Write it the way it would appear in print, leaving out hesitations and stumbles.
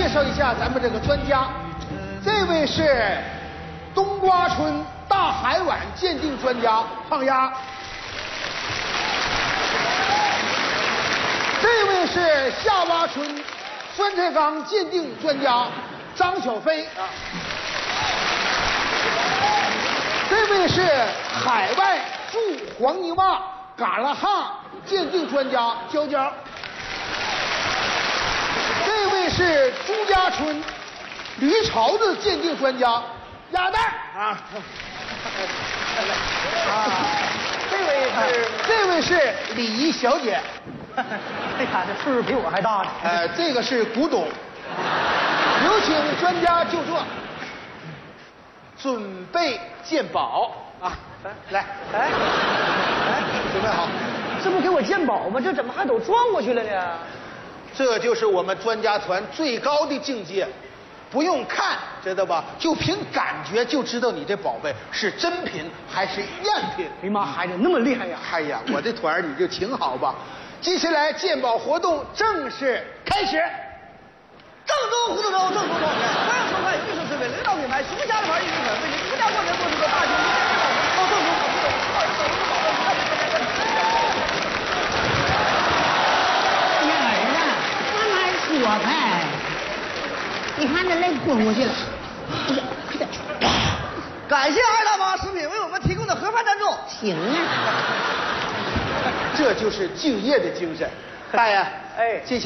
介绍一下咱们这个专家，这位是冬瓜村大海碗鉴定专家胖丫，这位是下洼村酸菜缸鉴定专家张小飞啊，这位是海外驻黄泥洼嘎拉哈鉴定专家娇娇。这位是朱家村驴槽子鉴定专家鸭蛋啊，这位是礼仪小姐， 哎呀，这岁数比我还大呢。 这个是古董，有请专家就座，准备鉴宝啊！来，准备好， 这不给我鉴宝吗？这怎么还都撞过去了呢？ 这就是我们专家团最高的境界，不用看，知道吧？就凭感觉就知道你这宝贝是真品还是赝品。 哎妈，孩子那么厉害呀！ 哎呀，我这团你就请好吧。接下来鉴宝活动正式开始。 郑州胡子州郑州庄园，欢迎收看艺术思维领导品牌熊家的牌艺术粉为您独家冠名播出的大型郑州我呗，你看这泪滚过去了。 感谢二大妈食品为我们提供的盒饭赞助。 行啊， 这就是敬业的精神，大爷， 哎， 接下